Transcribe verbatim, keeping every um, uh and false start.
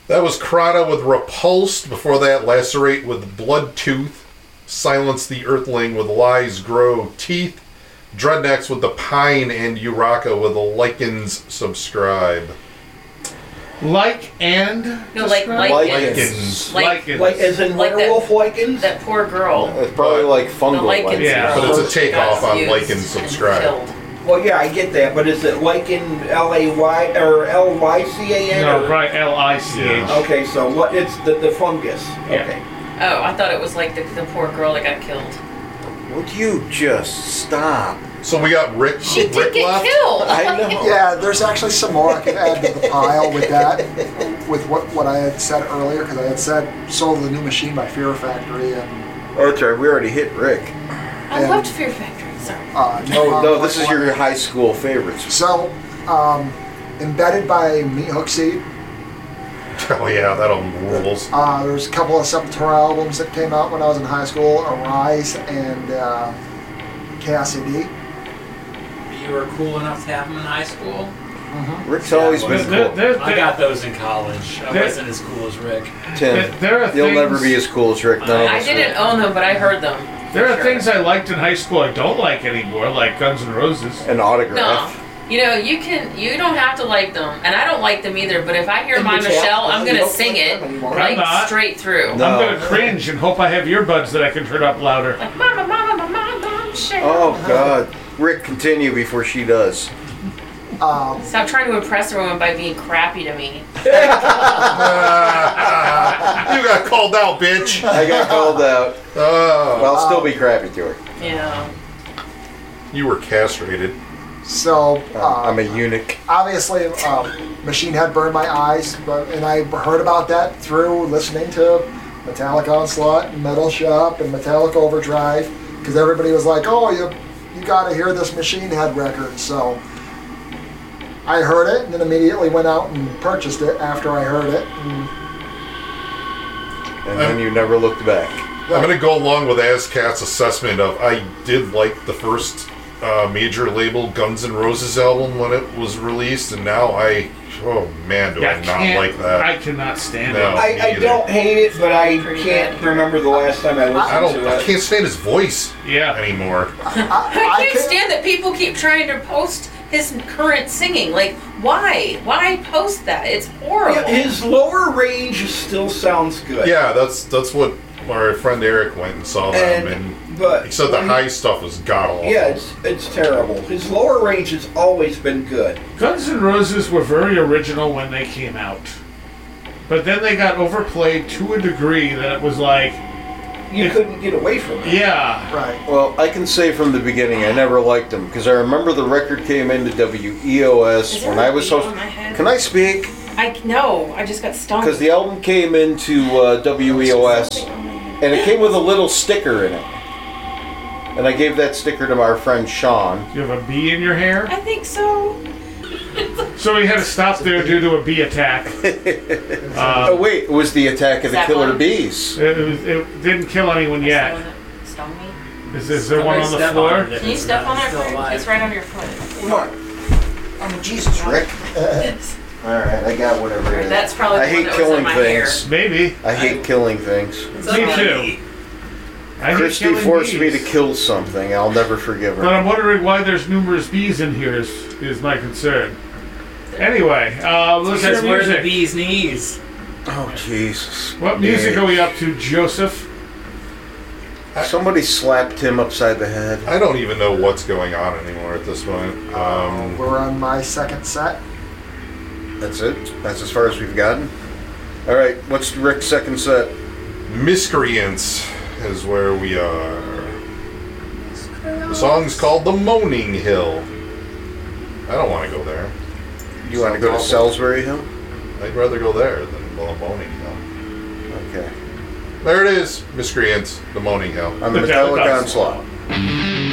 That was Krata with Repulsed. Before that, Lacerate with Blood Tooth. Silence the Earthling with Lies Grow Teeth. Dreadnecks with The Pine, and Uraka with the Lichens Subscribe. Like and? No, like Lichens. Like, like as in like werewolf that, lichens? That poor girl. It's probably like fungal The lichens. Yeah. But it's a takeoff got on used Lichen and Subscribe. killed. Well, yeah, I get that, but is it lichen L A Y or L Y C A N? No, right, L I C H. Yeah. Okay, so what? It's the, the fungus. Yeah. Okay. Oh, I thought it was like the, the poor girl that got killed. Would you just stop? So we got Rick, She Rick did get left. killed. I know. Yeah, there's actually some more I could add to the pile with that, with what, what I had said earlier, because I had said Soul of the New Machine by Fear Factory, and Oh, that's right. We already hit Rick. I and- loved Fear Factory. Sorry. uh, No, uh, no, this is one- your high school favorites. So, um, Embedded by Meat Hook Seed. Oh yeah, that album rules. Uh, there's a couple of Sepultura albums that came out when I was in high school, Arise and uh, Cassidy. You were cool enough to have them in high school? Rick's Yeah, always well, been There- cool. there- I got those in college. I There- wasn't as cool as Rick. Tim, there- there are you'll things- never be as cool as Rick. None of I us didn't will. own them, but I heard them. There for are sure. things I liked in high school I don't like anymore, like Guns N' Roses. An No. autograph. You know, you can. You don't have to like them, and I don't like them either. But if I hear And My the chat, Michelle, I'm you gonna don't sing like it them anymore. like I'm not. straight through. No. I'm gonna cringe and hope I have earbuds that I can turn up louder. Like Mama, Mama, Mama, Mama, Michelle. Oh, God. Rick, continue before she does. Um, Stop trying to impress a woman by being crappy to me. You got called out, bitch. I got called out. Oh, Well, I'll still be crappy to her. Yeah. you were castrated. so, uh, I'm a eunuch. obviously, um, Machine Head burned my eyes, but and I heard about that through listening to Metallica Onslaught and Metal Shop and Metallica Overdrive, because everybody was like, "Oh, you you got to hear this Machine Head record." So I heard it and then immediately went out and purchased it after I heard it. And And then you never looked back. I'm going to go along with ASCAT's assessment of I did like the first uh, major label Guns N' Roses album when it was released, and now I, oh man, do Yeah, I not can't- like that. I cannot stand No. it. I, I either. don't hate it, but I Pretty can't bad. remember the last time I listened I don't. to I it. can't stand his voice Yeah. anymore. I, I can't could- stand that people keep trying to post his current singing. Like, why? Why post that? It's horrible. Yeah, his lower range still sounds good. Yeah, that's that's what our friend Eric went and saw them, And- and but he said the when he- high stuff was god awful. Yeah, it's it's terrible. His lower range has always been good. Guns N' Roses were very original when they came out. But then they got overplayed to a degree that it was like, You If- couldn't get away from it. yeah. Right. Well, I can say from the beginning, I never liked them because I remember the record came into W E O S Is there when a I was bee so. on my head? Can I speak? I no, I just got stung. Because the album came into uh, W E O S and it came with a little sticker in it. And I gave that sticker to our friend Sean. You have a bee in your hair? I think so. So we had to stop there due to a bee attack. Oh wait, it was the attack of Is the that killer one? bees. It, was, it didn't kill anyone yet. Stung me. Is, is there one on the Step floor? on it if Can you it's step not on that? still Frank? alive. It's right on your foot. Come on. Oh Jesus, Rick. All right, I got whatever it is. That's probably I the one hate that was in killing my things. Maybe. I hate killing things. Me too. I hate Christy killing forced me bees. to kill something. I'll never forgive But her. I'm wondering why there's numerous bees in here is, is my concern. Anyway, uh, let's Because hear we're the music. bee's knees. Oh Jesus. What music Yeah. are we up to, Joseph? Somebody slapped him upside the head. I don't even know what's going on anymore at this point. Um, we're on my second set. That's it. That's as far as we've gotten. All right. What's Rick's second set? Miscreants is where we are. The song's called The Moaning Hill. I don't want to go there. You want to go to Sounds awful. Salisbury Hill? I'd rather go there than The Moaning Hill. Okay. There it is, Miscreants, The Moaning Hill. On the The Metallica Metallica Onslaught.